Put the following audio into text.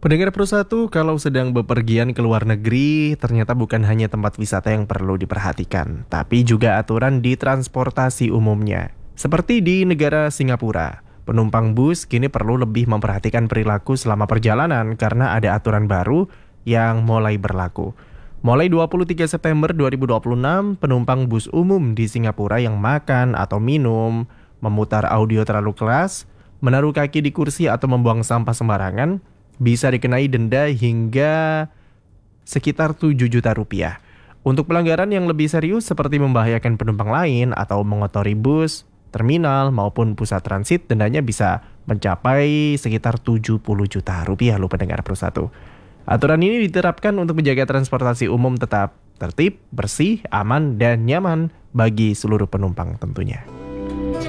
Pendengar Pro 1, kalau sedang bepergian ke luar negeri, ternyata bukan hanya tempat wisata yang perlu diperhatikan, tapi juga aturan di transportasi umumnya. Seperti di negara Singapura, penumpang bus kini perlu lebih memperhatikan perilaku selama perjalanan karena ada aturan baru yang mulai berlaku. Mulai 23 September 2026, penumpang bus umum di Singapura yang makan atau minum, memutar audio terlalu keras, menaruh kaki di kursi atau membuang sampah sembarangan, bisa dikenai denda hingga sekitar 7 juta rupiah. Untuk pelanggaran yang lebih serius seperti membahayakan penumpang lain atau mengotori bus, terminal maupun pusat transit, dendanya bisa mencapai sekitar 70 juta rupiah loh pendengar Pro 1. Aturan ini diterapkan untuk menjaga transportasi umum tetap tertib, bersih, aman, dan nyaman bagi seluruh penumpang tentunya.